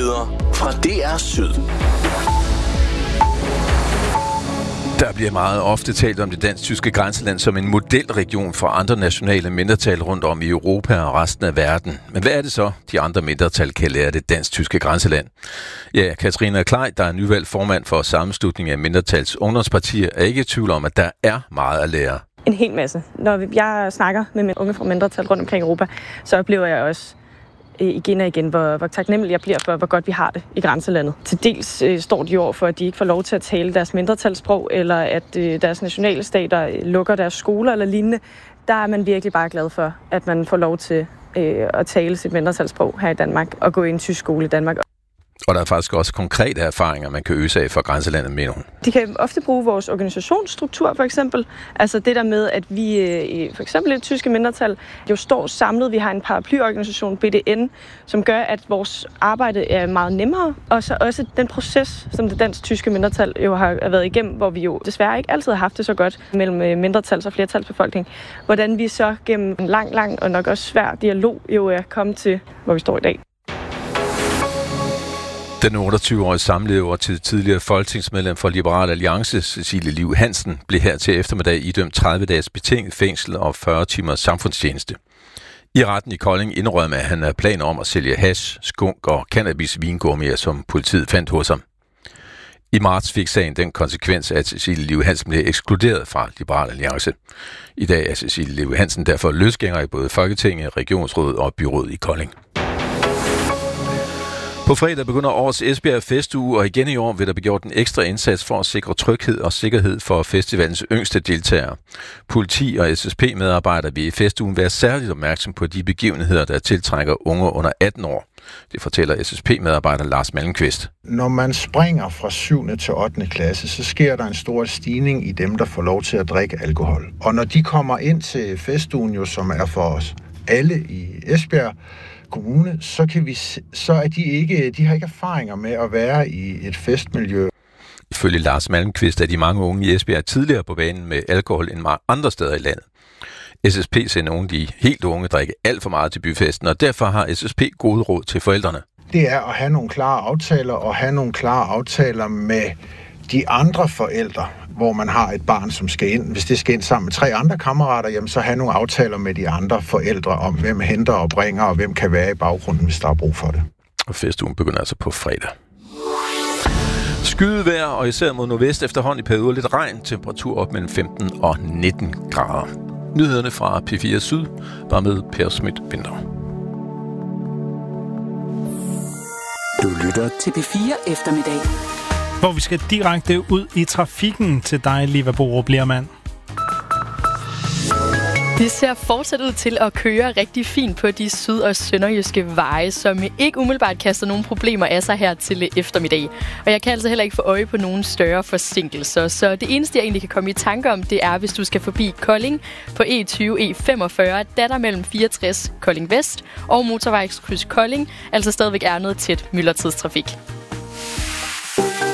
Nyheder fra DR Syd. Der bliver meget ofte talt om det dansk-tyske grænseland som en modelregion for andre nationale mindretal rundt om i Europa og resten af verden. Men hvad er det så, de andre mindretal kan lære det dansk-tyske grænseland? Ja, Katrine Klej, der er nyvalgt formand for sammenslutningen af mindretals ungdomspartier, er ikke i tvivl om, at der er meget at lære. En hel masse. Når jeg snakker med mine unge fra mindretal rundt omkring Europa, så oplever jeg også igen og igen, hvor taknemmelig jeg bliver for, hvor godt vi har det i grænselandet. Til dels står de over for, at de ikke får lov til at tale deres mindretalssprog, eller at deres nationale stater lukker deres skoler eller lignende. Der er man virkelig bare glad for, at man får lov til at tale sit mindretalssprog her i Danmark og gå i en tysk skole i Danmark. Og der er faktisk også konkrete erfaringer, man kan øse af fra grænselandet, mener hun. De kan ofte bruge vores organisationsstruktur, for eksempel. Altså det der med, at vi for eksempel i det tyske mindretal jo står samlet. Vi har en paraplyorganisation, BDN, som gør, at vores arbejde er meget nemmere. Og så også den proces, som det dansk-tyske mindretal jo har været igennem, hvor vi jo desværre ikke altid har haft det så godt mellem mindretals- og flertalsbefolkning. Hvordan vi så gennem en lang og nok også svær dialog jo er kommet til, hvor vi står i dag. Den 28-årige samlever til tidligere folketingsmedlem for Liberal Alliance, Cecilie Liv Hansen, blev her til eftermiddag idømt 30 dages betinget fængsel og 40 timers samfundstjeneste. I retten i Kolding indrømmer, at han har planer om at sælge hash, skunk og cannabis-vingummier, som politiet fandt hos ham. I marts fik sagen den konsekvens, at Cecilie Liv Hansen blev ekskluderet fra Liberal Alliance. I dag er Cecilie Liv Hansen derfor løsgænger i både Folketinget, Regionsrådet og Byrådet i Kolding. På fredag begynder årets Esbjerg Festuge, og igen i år vil der blive gjort en ekstra indsats for at sikre tryghed og sikkerhed for festivalens yngste deltagere. Politi og SSP-medarbejdere vil i festugen være særligt opmærksom på de begivenheder, der tiltrækker unge under 18 år. Det fortæller SSP-medarbejder Lars Malmqvist. Når man springer fra 7. til 8. klasse, så sker der en stor stigning i dem, der får lov til at drikke alkohol. Og når de kommer ind til festugen, jo, som er for os alle i Esbjerg Kommune, så er de har ikke erfaringer med at være i et festmiljø. Ifølge Lars Malmqvist er de mange unge i Esbjerg tidligere på banen med alkohol end mange andre steder i landet. SSP ser nogle af de helt unge drikke alt for meget til byfesten, og derfor har SSP gode råd til forældrene. Det er at have nogle klare aftaler, og have nogle klare aftaler med de andre forældre, hvor man har et barn, som skal ind. Hvis det skal ind sammen med 3 andre kammerater, jamen så have nogle aftaler med de andre forældre om, hvem henter og bringer, og hvem kan være i baggrunden, hvis der er brug for det. Og festugen begynder altså på fredag. Skydevejr, og især mod nordvest efterhånden i perioder lidt regn. Temperatur op mellem 15 og 19 grader. Nyhederne fra P4 Syd var med Per Schmidt-Winter. Du lytter til P4 Eftermiddag, hvor vi skal direkte ud i trafikken til dig, Liva Borup Lermand. Det ser fortsat ud til at køre rigtig fint på de syd- og sønderjyske veje, som ikke umiddelbart kaster nogen problemer af sig her til eftermiddag. Og jeg kan altså heller ikke få øje på nogen større forsinkelser, så det eneste, jeg egentlig kan komme i tanke om, det er, hvis du skal forbi Kolding på E20, E45, der der mellem 64 Kolding Vest og motorvejskryds Kolding, altså stadigvæk er noget tæt myldretidstrafik.